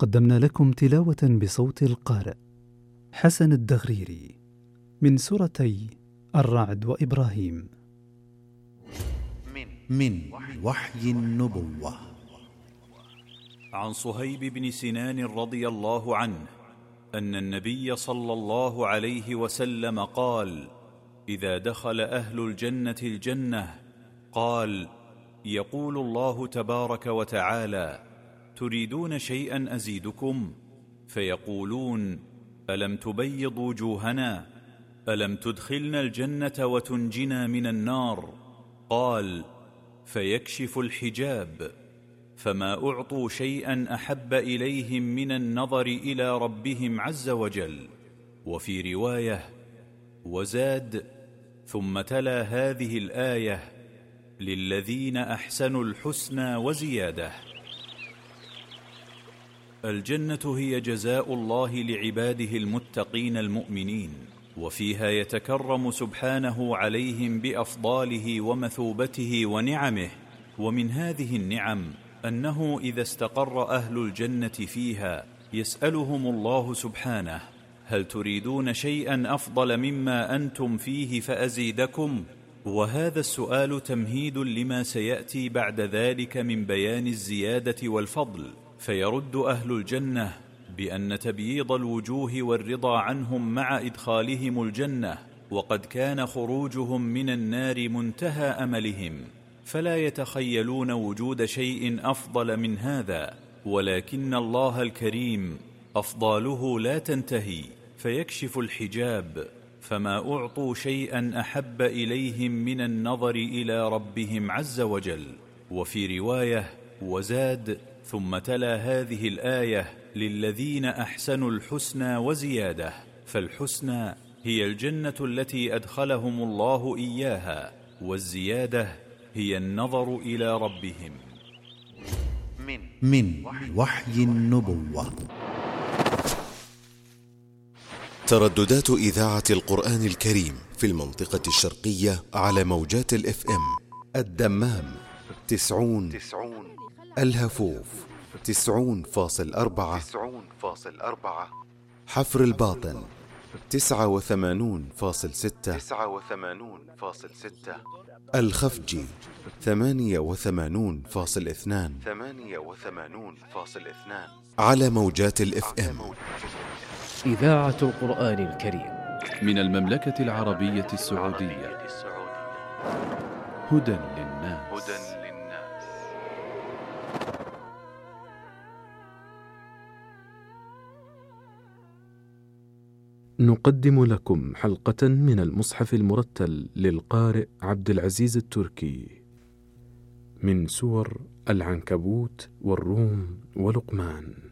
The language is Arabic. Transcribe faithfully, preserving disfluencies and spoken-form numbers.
قدمنا لكم تلاوة بصوت القارئ حسن الدغريري من سورتي الرعد وإبراهيم. من وحي النبوة. عن صهيب بن سنان رضي الله عنه أن النبي صلى الله عليه وسلم قال: إذا دخل أهل الجنة الجنة قال: يقول الله تبارك وتعالى: تريدون شيئا أزيدكم؟ فيقولون: ألم تبيض وجوهنا؟ ألم تدخلنا الجنة وتنجنا من النار؟ قال: فيكشف الحجاب، فما أعطوا شيئا أحب إليهم من النظر إلى ربهم عز وجل. وفي رواية: وزاد: ثم تلا هذه الآية: للذين أحسنوا الحسنى وزيادة. الجنة هي جزاء الله لعباده المتقين المؤمنين، وفيها يتكرم سبحانه عليهم بأفضاله ومثوبته ونعمه. ومن هذه النعم أنه إذا استقر أهل الجنة فيها يسألهم الله سبحانه: هل تريدون شيئا أفضل مما أنتم فيه فأزيدكم؟ وهذا السؤال تمهيد لما سيأتي بعد ذلك من بيان الزيادة والفضل. فيرد أهل الجنة بأن تبييض الوجوه والرضا عنهم مع إدخالهم الجنة، وقد كان خروجهم من النار منتهى أملهم، فلا يتخيلون وجود شيء أفضل من هذا. ولكن الله الكريم أفضاله لا تنتهي، فيكشف الحجاب، فما أعطوا شيئا أحب إليهم من النظر إلى ربهم عز وجل. وفي رواية: وزاد: ثم تلا هذه الآية: للذين أحسنوا الحسنى وزيادة. فالحسنى هي الجنة التي أدخلهم الله إياها، والزيادة هي النظر إلى ربهم. من وحي النبوة. ترددات إذاعة القرآن الكريم في المنطقة الشرقية على موجات الاف ام: الدمام تسعون، الهفوف تسعون فاصل أربعة، حفر الباطن تسعة وثمانون فاصل ستة، الخفجي ثمانية وثمانون فاصل اثنان على موجات الاف ام. إذاعة القرآن الكريم من المملكة العربية السعودية. هدى للناس. نقدم لكم حلقة من المصحف المرتل للقارئ عبد العزيز التركي من سور العنكبوت والروم ولقمان.